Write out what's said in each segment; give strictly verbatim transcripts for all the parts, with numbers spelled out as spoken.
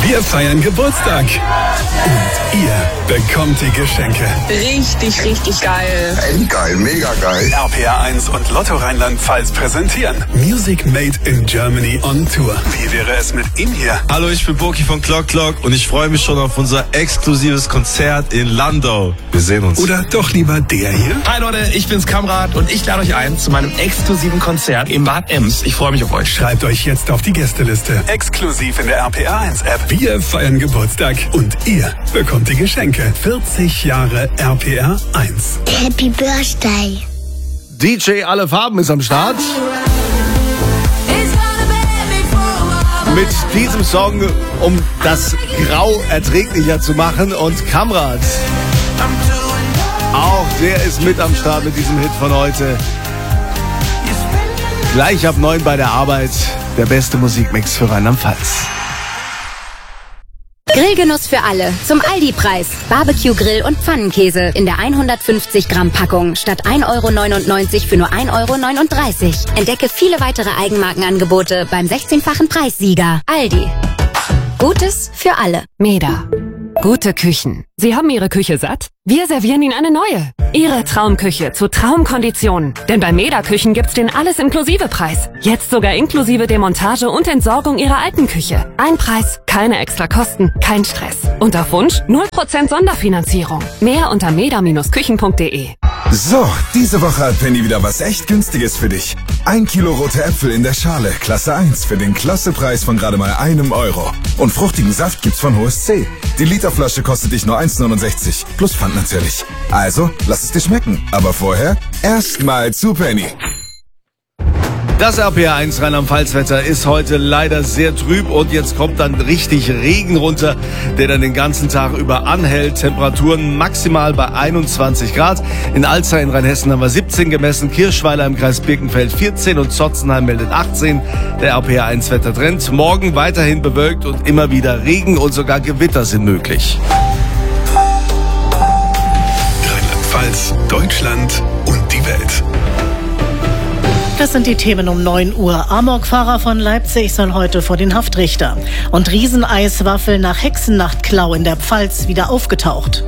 Wir feiern Geburtstag. Und ihr bekommt die Geschenke. Richtig, richtig geil. Endgeil, mega geil. R P R eins und Lotto Rheinland-Pfalz präsentieren Music Made in Germany on Tour. Wie wäre es mit ihm hier? Hallo, ich bin Boki von Clock Clock und ich freue mich schon auf unser exklusives Konzert in Landau. Wir sehen uns. Oder doch lieber der hier? Hi Leute, ich bin's Kamrat und ich lade euch ein zu meinem exklusiven Konzert in Bad Ems. Ich freue mich auf euch. Schreibt euch jetzt auf die Gästeliste. Exklusiv in der R P R eins App. Wir feiern Geburtstag und ihr bekommt die Geschenke. vierzig Jahre R P R eins. Happy Birthday. D J Alle Farben ist am Start. Mit diesem Song, um das Grau erträglicher zu machen. Und Kamrat, auch der ist mit am Start mit diesem Hit von heute. Gleich ab neun bei der Arbeit. Der beste Musikmix für Rheinland-Pfalz. Grillgenuss für alle. Zum Aldi-Preis. Barbecue-Grill und Pfannenkäse in der hundertfünfzig Gramm Packung statt ein Euro neunundneunzig für nur ein Euro neununddreißig. Entdecke viele weitere Eigenmarkenangebote beim sechzehnfachen Preissieger. Aldi. Gutes für alle. Meda. Gute Küchen. Sie haben Ihre Küche satt? Wir servieren Ihnen eine neue. Ihre Traumküche zu Traumkonditionen. Denn bei Meda Küchen gibt's den Alles-Inklusive-Preis. Jetzt sogar inklusive Demontage und Entsorgung Ihrer alten Küche. Ein Preis, keine extra Kosten, kein Stress. Und auf Wunsch null Prozent Sonderfinanzierung. Mehr unter meda Bindestrich küchen punkt de. So, diese Woche hat Penny wieder was echt Günstiges für dich. Ein Kilo rote Äpfel in der Schale, Klasse eins, für den Klassepreis von gerade mal einem Euro. Und fruchtigen Saft gibt's von H O S C. Die Literflasche kostet dich nur eins neunundsechzig, plus Pfand natürlich. Also, lass es dir schmecken. Aber vorher erstmal zu Penny. Das R P R eins Rheinland-Pfalz-Wetter ist heute leider sehr trüb und jetzt kommt dann richtig Regen runter, der dann den ganzen Tag über anhält. Temperaturen maximal bei einundzwanzig Grad. In Alzey in Rheinhessen haben wir siebzehn gemessen, Kirschweiler im Kreis Birkenfeld vierzehn und Zotzenheim meldet achtzehn. Der R P R eins Wettertrend. Morgen weiterhin bewölkt und immer wieder Regen und sogar Gewitter sind möglich. Rheinland-Pfalz, Deutschland und die Welt. Das sind die Themen um neun Uhr. Amokfahrer von Leipzig soll heute vor den Haftrichter. Und Rieseneiswaffel nach Hexennachtklau in der Pfalz wieder aufgetaucht.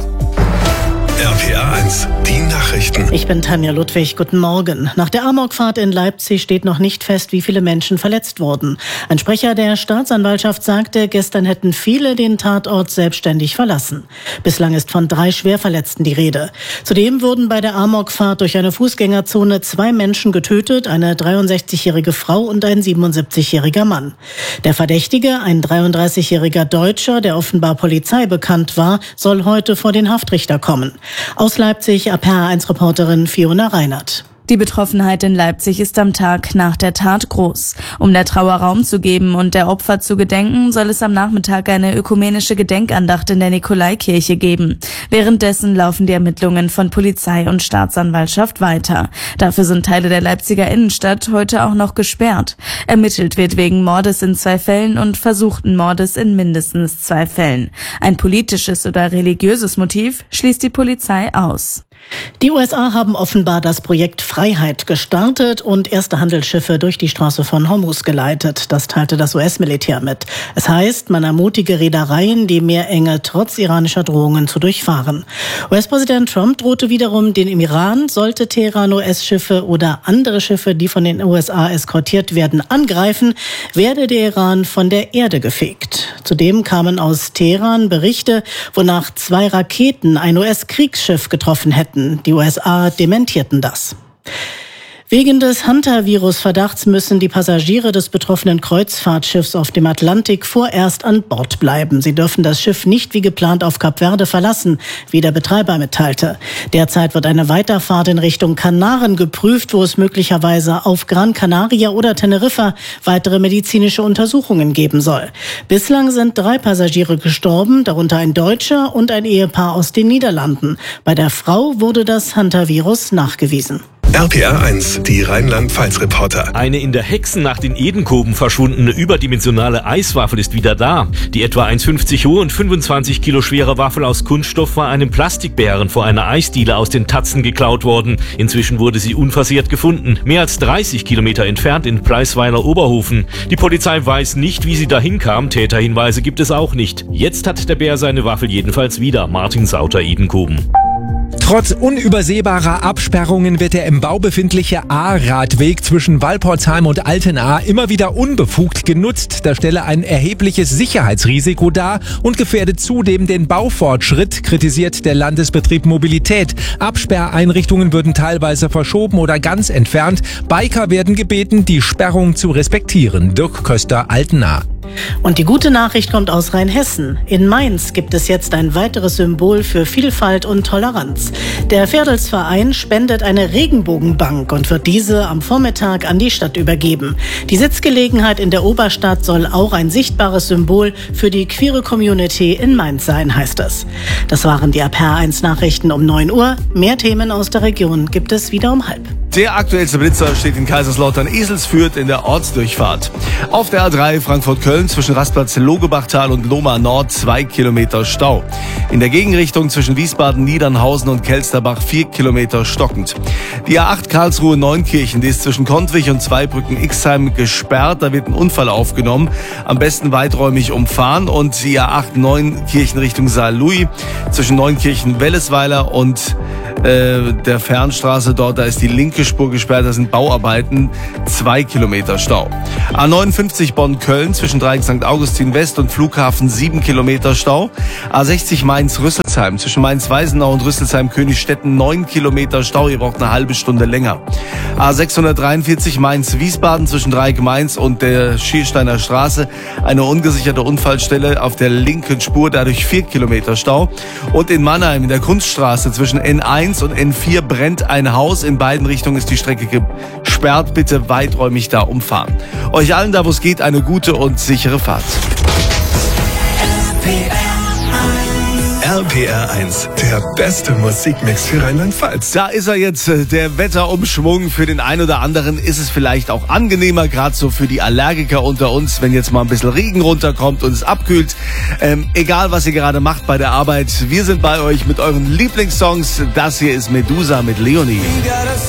R P R eins, die Nachrichten. Ich bin Tanja Ludwig, guten Morgen. Nach der Amokfahrt in Leipzig steht noch nicht fest, wie viele Menschen verletzt wurden. Ein Sprecher der Staatsanwaltschaft sagte, gestern hätten viele den Tatort selbstständig verlassen. Bislang ist von drei Schwerverletzten die Rede. Zudem wurden bei der Amokfahrt durch eine Fußgängerzone zwei Menschen getötet, eine dreiundsechzigjährige Frau und ein siebenundsiebzigjähriger Mann. Der Verdächtige, ein dreiunddreißigjähriger Deutscher, der offenbar Polizei bekannt war, soll heute vor den Haftrichter kommen. Aus Leipzig, R P R eins Reporterin Fiona Reinert. Die Betroffenheit in Leipzig ist am Tag nach der Tat groß. Um der Trauer Raum zu geben und der Opfer zu gedenken, soll es am Nachmittag eine ökumenische Gedenkandacht in der Nikolaikirche geben. Währenddessen laufen die Ermittlungen von Polizei und Staatsanwaltschaft weiter. Dafür sind Teile der Leipziger Innenstadt heute auch noch gesperrt. Ermittelt wird wegen Mordes in zwei Fällen und versuchten Mordes in mindestens zwei Fällen. Ein politisches oder religiöses Motiv schließt die Polizei aus. Die U S A haben offenbar das Projekt Freiheit gestartet und erste Handelsschiffe durch die Straße von Hormuz geleitet. Das teilte das U S-Militär mit. Es heißt, man ermutige Reedereien, die Meerenge trotz iranischer Drohungen zu durchfahren. U S-Präsident Trump drohte wiederum den Iran, sollte Teheran U S-Schiffe oder andere Schiffe, die von den U S A eskortiert werden, angreifen, werde der Iran von der Erde gefegt. Zudem kamen aus Teheran Berichte, wonach zwei Raketen ein U S-Kriegsschiff getroffen hätten. Die U S A dementierten das. Wegen des Hunter-Virus-Verdachts müssen die Passagiere des betroffenen Kreuzfahrtschiffs auf dem Atlantik vorerst an Bord bleiben. Sie dürfen das Schiff nicht wie geplant auf Kap Verde verlassen, wie der Betreiber mitteilte. Derzeit wird eine Weiterfahrt in Richtung Kanaren geprüft, wo es möglicherweise auf Gran Canaria oder Teneriffa weitere medizinische Untersuchungen geben soll. Bislang sind drei Passagiere gestorben, darunter ein Deutscher und ein Ehepaar aus den Niederlanden. Bei der Frau wurde das Hunter-Virus nachgewiesen. R P R eins, die Rheinland-Pfalz-Reporter. Eine in der Hexennacht in Edenkoben verschwundene überdimensionale Eiswaffel ist wieder da. Die etwa eins Komma fünfzig hohe und fünfundzwanzig Kilo schwere Waffel aus Kunststoff war einem Plastikbären vor einer Eisdiele aus den Tatzen geklaut worden. Inzwischen wurde sie unversehrt gefunden, mehr als dreißig Kilometer entfernt in Preisweiler-Oberhofen. Die Polizei weiß nicht, wie sie dahin kam. Täterhinweise gibt es auch nicht. Jetzt hat der Bär seine Waffel jedenfalls wieder. Martin Sauter, Edenkoben. Trotz unübersehbarer Absperrungen wird der im Bau befindliche A-Radweg zwischen Walporzheim und Altenahr immer wieder unbefugt genutzt. Das stelle ein erhebliches Sicherheitsrisiko dar und gefährdet zudem den Baufortschritt, kritisiert der Landesbetrieb Mobilität. Absperreinrichtungen würden teilweise verschoben oder ganz entfernt. Biker werden gebeten, die Sperrung zu respektieren. Dirk Köster, Altenahr. Und die gute Nachricht kommt aus Rheinhessen. In Mainz gibt es jetzt ein weiteres Symbol für Vielfalt und Toleranz. Der Ferdelsverein spendet eine Regenbogenbank und wird diese am Vormittag an die Stadt übergeben. Die Sitzgelegenheit in der Oberstadt soll auch ein sichtbares Symbol für die queere Community in Mainz sein, heißt es. Das waren die R P R eins Nachrichten um neun Uhr. Mehr Themen aus der Region gibt es wieder um halb. Der aktuellste Blitzer steht in Kaiserslautern Eselsfürth in der Ortsdurchfahrt. Auf der A drei Frankfurt-Köln zwischen Rastplatz Logebachtal und Lohmar Nord zwei Kilometer Stau. In der Gegenrichtung zwischen Wiesbaden, Niedernhausen und Kelsterbach vier Kilometer stockend. Die A acht Karlsruhe-Neunkirchen, die ist zwischen Kontwich und Zweibrücken-Ixheim gesperrt. Da wird ein Unfall aufgenommen. Am besten weiträumig umfahren. Und die A acht Neunkirchen Richtung Saarlouis zwischen Neunkirchen-Wellesweiler und äh, der Fernstraße dort, da ist die linke Spur gesperrt, da sind Bauarbeiten, zwei Kilometer Stau. A neunundfünfzig Bonn-Köln zwischen Dreieck Sankt Augustin West und Flughafen sieben Kilometer Stau. A sechzig Mainz-Rüsselsheim zwischen Mainz-Weisenau und Rüsselsheim-Königstetten neun Kilometer Stau, ihr braucht eine halbe Stunde länger. A sechshundertdreiundvierzig Mainz-Wiesbaden zwischen Dreieck Mainz und der Schiersteiner Straße eine ungesicherte Unfallstelle auf der linken Spur, dadurch vier Kilometer Stau. Und in Mannheim in der Kunststraße zwischen N eins und N vier brennt ein Haus. In beiden Richtungen ist die Strecke gesperrt. Bitte weiträumig da umfahren. Euch allen da, wo es geht, eine gute und sichere Fahrt. R P R eins, der beste Musikmix für Rheinland-Pfalz. Da ist er jetzt, der Wetterumschwung. Für den einen oder anderen ist es vielleicht auch angenehmer, gerade so für die Allergiker unter uns, wenn jetzt mal ein bisschen Regen runterkommt und es abkühlt. Ähm, egal, was ihr gerade macht bei der Arbeit, wir sind bei euch mit euren Lieblingssongs. Das hier ist Medusa mit Leonie.